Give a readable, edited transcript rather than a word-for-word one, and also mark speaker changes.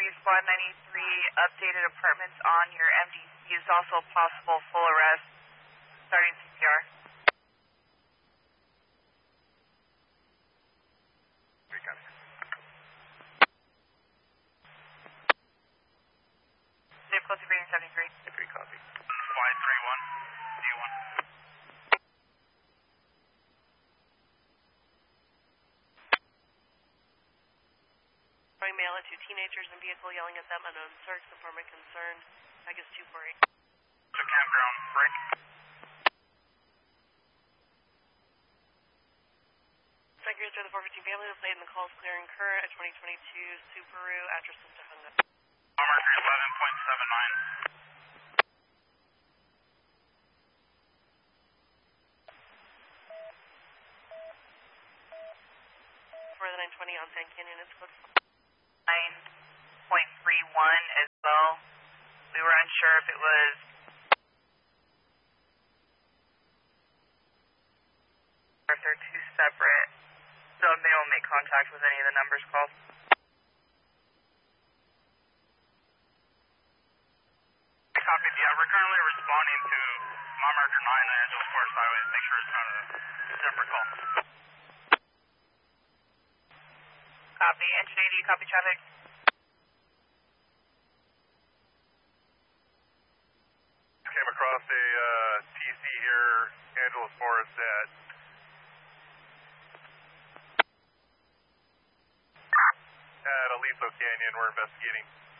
Speaker 1: Squad 93, updated apartments on your MDC is also possible full arrest. Starting CPR. Safe close to reading 73.
Speaker 2: 3 copy.
Speaker 3: Flight 31, D1.
Speaker 4: Throwing mail at 2 teenagers in vehicle, yelling at them, unknown search, informant concerned. Vegas 248.
Speaker 3: To campground, break.
Speaker 4: Secretary to the 415 family was laid in the calls clear and current at 2022 Subaru, address in Tahunga.
Speaker 3: Mercury 11.79.
Speaker 4: For the 920 on Sand Canyon, it's code
Speaker 1: 9.31 as well. We were unsure if it was or if they're two separate, so they won't make contact with any of the numbers called.
Speaker 3: Copy. Yeah, we're currently responding to Mile Marker 9 on Angeles Forest Highway. Make sure it's not a separate call.
Speaker 1: Copy. Engine 80, copy traffic.
Speaker 2: Came across a TC here, Angeles Forest at Aliso Canyon. We're investigating.